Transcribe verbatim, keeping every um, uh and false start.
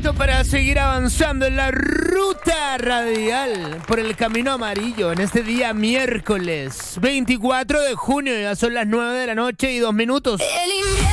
listo para seguir avanzando en la ruta radial por el camino amarillo en este día miércoles veinticuatro de junio. Ya son las nueve de la noche y dos minutos. El